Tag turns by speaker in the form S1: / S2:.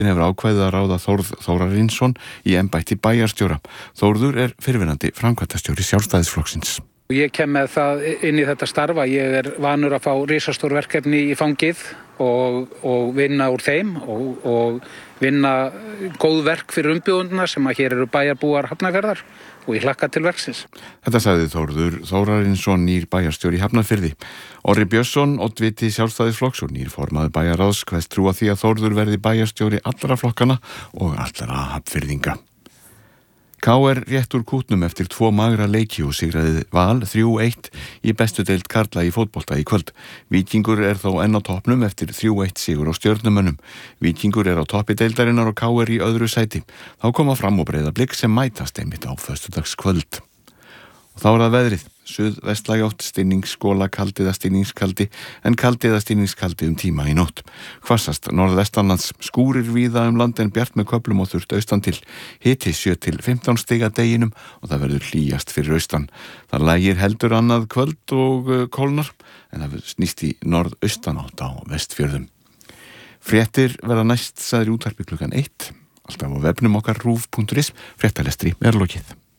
S1: hefur ákveðið að ráða Þórð Þórarinsson í embætti bæjarstjóra. Þórður fyrrverandi framkvæmdastjóri Sjálfstæðisflokksins.
S2: Ég kem með það inn í þetta starfa. Ég vanur að fá risastór verkefni í fangið og vinna úr þeim og vinna góð verk fyrir umbjóðendurna sem að hér eru bæjarbúar Hafnarfjarðar og ég hlakka til verksins.
S1: Þetta sagði Þórður Þórarinsson, nýr bæjarstjóri í Hafnarfirði. Orri Björnsson, oddviti Sjálfstæðisflokks og nýr formaður bæjarráðs kveðst trúa því að Þórður verði bæjarstjóri allra flokkana og allra hafnfirðinga. KR rétt úr kútnum eftir 2 magra leiki og sigraði Val 3-1 í bestu deild karla í fótbolta í kvöld. Víkingur þó enn á toppnum eftir 3-1 sigur á Stjörnumönnum. Víkingur á toppi deildarinnar og KR í öðru sæti. Þá koma Fram og Breiðablik sem mætast einmitt á föstudagskvöld. Og þá það veðrið. Suðvestlæg átt, stinningsskóla, kaldi eða stinningskaldi, en kaldi eða stinningskaldi tíma í nótt. Hvassast norðvestanlands, skúrir víða land en bjart með köflum og þurrt austan til. Hiti 7 til 15 stig að deginum og það verður hlýjast fyrir austan. Það lægir heldur annað kvöld og kólnar, en það snýst í norðaustanátt á Vestfjörðum. Fréttir verða næst sagðir í útvarpi klukkan 1. Alltaf á vefnum okkar rúv.is. Fréttalestri lokið.